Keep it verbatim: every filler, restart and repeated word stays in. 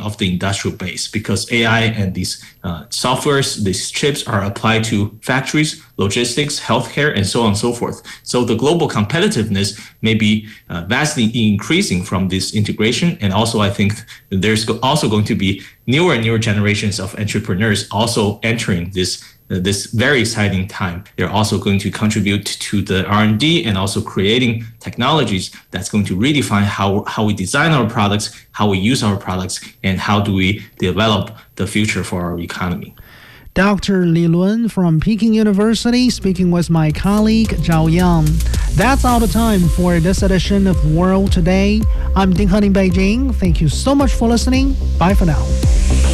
building of the industrial base, because A I and these uh, softwares, these chips are applied to factories, logistics, healthcare, and so on and so forth. So the global competitiveness may be uh, vastly increasing from this integration. And also, I think there's also going to be newer and newer generations of entrepreneurs also entering this Uh, this very exciting time. They're also going to contribute to the R and D and also creating technologies that's going to redefine how, how we design our products, how we use our products, and how do we develop the future for our economy. Doctor Li Lun from Peking University speaking with my colleague Zhao Yang. That's all the time for this edition of World Today. I'm Ding Han in Beijing. Thank you so much for listening. Bye for now.